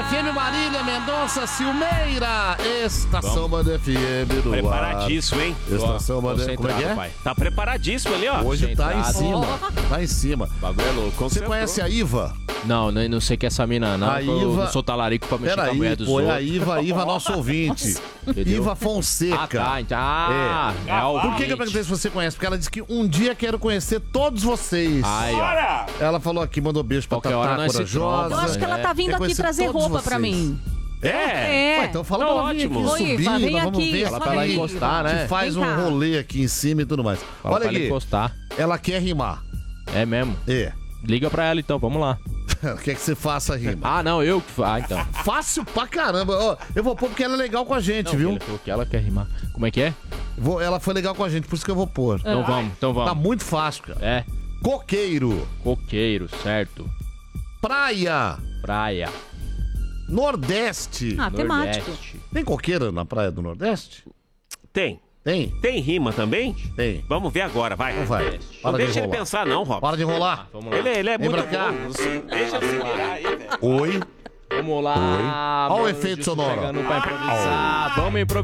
FM Marília, Mendonça, Silmeira. Estação Banda FM do ar. Preparadíssimo, hein? Estação Banda... Como é que é? Pai. Tá preparadíssimo ali, ó. Hoje tá em cima. Tá em cima. Bagulho é louco. Você conhece a Iva? Não sei que é essa mina, não. A Eu Iva... não sou talarico pra mexer com a mulher dos foi outros. a Iva, nosso ouvinte. Iva Fonseca. Por que eu perguntei se você conhece? Porque ela disse que um dia quero conhecer todos vocês. Aí, ó. Ela falou aqui, mandou beijo pra Tatá Corajosa. Eu acho que ela tá vindo aqui trazer roupa pra mim. Ué, então fala pra ela vir aqui subir, Iva, vem nós vamos aqui, ver. Ela pra lá encostar, né? Que faz um rolê aqui em cima e tudo mais. Fala Olha pra ela aqui, encostar. ela quer rimar. É mesmo? É. Liga pra ela então, vamos lá. Quer que você faça a rima? Ah, não, eu que faço. Ah, então. Fácil pra caramba. Ó, eu vou pôr porque ela é legal com a gente, Não, viu? Ele falou que ela quer rimar. Como é que é? Ela foi legal com a gente, por isso que eu vou pôr. Então vamos. Tá muito fácil, cara. É. Coqueiro. Coqueiro, certo. Praia. Nordeste. Temático. Tem coqueira na praia do Nordeste? Tem. Tem? Tem rima também? Tem. Vamos ver agora, vai. Não vai. Não deixa ele pensar não, Rob. Para de enrolar. Vamos lá. Ele é Vem muito pra cá. bom. Deixa ele se virar aí, velho. Oi. Vamos lá. Olha o efeito sonoro. Pegando pra improvisar. Vamos improvisar.